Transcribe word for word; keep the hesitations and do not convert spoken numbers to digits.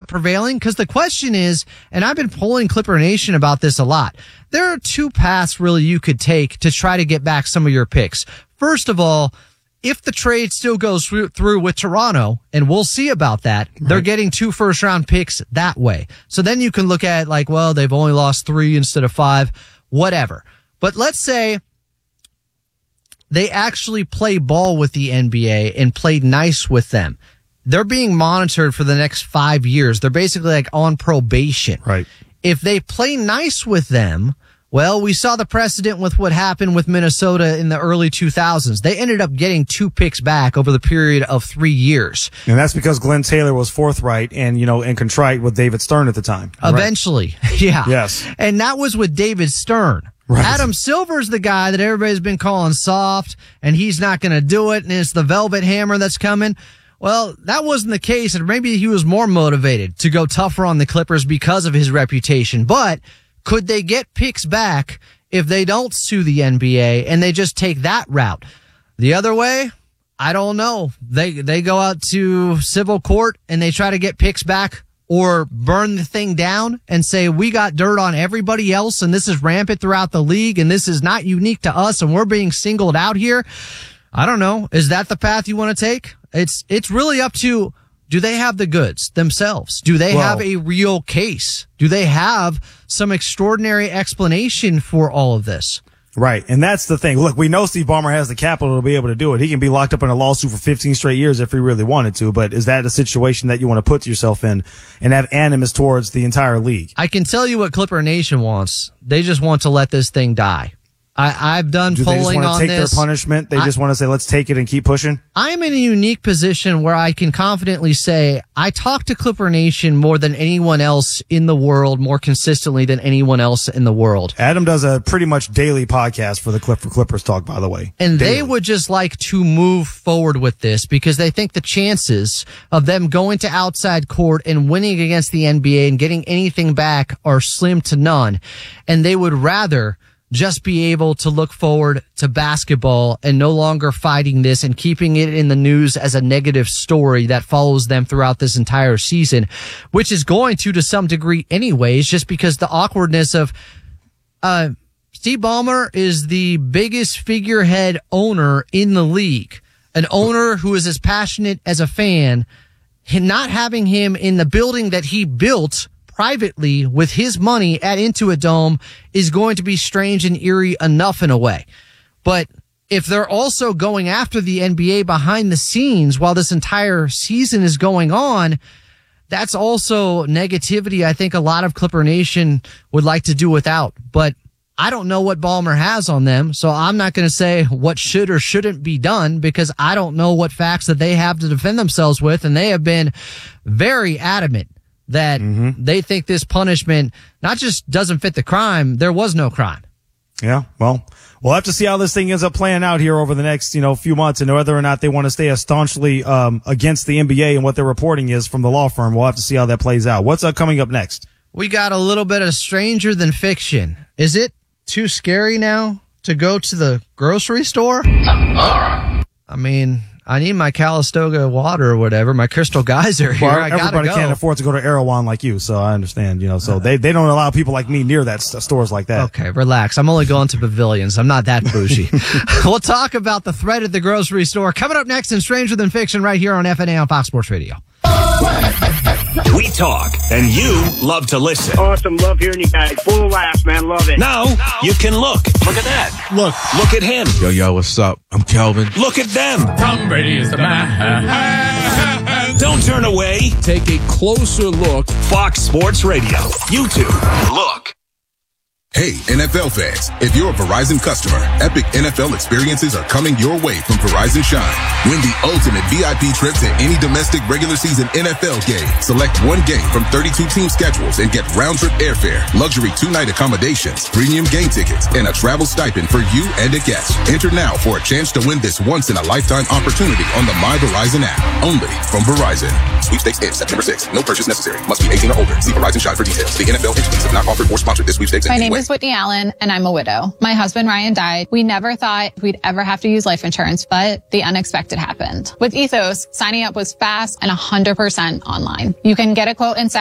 prevailing? Because the question is, and I've been polling Clipper Nation about this a lot, there are two paths really you could take to try to get back some of your picks. First of all, if the trade still goes through with Toronto, and we'll see about that, right, they're getting two first round picks that way. So then you can look at like, well, they've only lost three instead of five, whatever. But let's say they actually play ball with the N B A and play nice with them. They're being monitored for the next five years. They're basically like on probation. Right. If they play nice with them, well, we saw the precedent with what happened with Minnesota in the early two thousands. They ended up getting two picks back over the period of three years. And that's because Glenn Taylor was forthright and, you know, and contrite with David Stern at the time. Eventually. Right. Yeah. Yes. And that was with David Stern. Right. Adam Silver's the guy that everybody's been calling soft, and he's not going to do it, and it's the Velvet Hammer that's coming. Well, that wasn't the case, and maybe he was more motivated to go tougher on the Clippers because of his reputation. But could they get picks back if they don't sue the N B A and they just take that route? The other way, I don't know. They they go out to civil court and they try to get picks back, or burn the thing down and say, we got dirt on everybody else and this is rampant throughout the league and this is not unique to us and we're being singled out here. I don't know. Is that the path you want to take? It's it's really up to, do they have the goods themselves? Do they well, have a real case? Do they have some extraordinary explanation for all of this? Right. And that's the thing. Look, we know Steve Ballmer has the capital to be able to do it. He can be locked up in a lawsuit for fifteen straight years if he really wanted to. But is that a situation that you want to put yourself in and have animus towards the entire league? I can tell you what Clipper Nation wants. They just want to let this thing die. I, I've done Do polling on this. they just want to take this. their punishment? They I, just want to say, let's take it and keep pushing? I'm in a unique position where I can confidently say I talk to Clipper Nation more than anyone else in the world, more consistently than anyone else in the world. Adam does a pretty much daily podcast for the Clip for Clippers Talk, by the way. And daily. They would just like to move forward with this because they think the chances of them going to outside court and winning against the N B A and getting anything back are slim to none. And they would rather just be able to look forward to basketball and no longer fighting this and keeping it in the news as a negative story that follows them throughout this entire season, which is going to, to some degree anyways, just because the awkwardness of, uh, Steve Ballmer is the biggest figurehead owner in the league, an owner who is as passionate as a fan. Not having him in the building that he built privately with his money at Intuit Dome is going to be strange and eerie enough in a way. But if they're also going after the N B A behind the scenes while this entire season is going on, that's also negativity I think a lot of Clipper Nation would like to do without. But I don't know what Ballmer has on them, so I'm not going to say what should or shouldn't be done because I don't know what facts that they have to defend themselves with, and they have been very adamant that mm-hmm. they think this punishment not just doesn't fit the crime, there was no crime. Yeah, well, we'll have to see how this thing ends up playing out here over the next, you know, few months and whether or not they want to stay as staunchly um, against the N B A and what their reporting is from the law firm. We'll have to see how that plays out. What's uh, coming up next? We got a little bit of Stranger Than Fiction. Is it too scary now to go to the grocery store? I mean, I need my Calistoga water or whatever, my Crystal Geyser here. Well, I gotta everybody go. can't afford to go to Erewhon like you, so I understand, you know, so they, they don't allow people like me near that st- stores like that. Okay, relax. I'm only going to pavilions. I'm not that bougie. We'll talk about the threat at the grocery store coming up next in Stranger Than Fiction right here on F N A on Fox Sports Radio. We talk, and you love to listen. Awesome. Love hearing you guys. Full of laughs, man. Love it. Now, now you can look. Look at that. Look. Look at him. Yo, yo, what's up? I'm Kelvin. Look at them. Tom Brady is the man. Don't turn away. Take a closer look. Fox Sports Radio. YouTube. Look. Hey, N F L fans, if you're a Verizon customer, epic N F L experiences are coming your way from Verizon Shine. Win the ultimate V I P trip to any domestic regular season N F L game. Select one game from thirty-two team schedules and get round-trip airfare, luxury two-night accommodations, premium game tickets, and a travel stipend for you and a guest. Enter now for a chance to win this once-in-a-lifetime opportunity on the My Verizon app. Only from Verizon. Sweepstakes ends September sixth. No purchase necessary. Must be eighteen or older. See Verizon Shine for details. The N F L entities have not offered or sponsored this sweepstakes. My name is Whitney Allen, and I'm a widow. My husband, Ryan, died. We never thought we'd ever have to use life insurance, but the unexpected happened. With Ethos, signing up was fast and one hundred percent online. You can get a quote in seconds.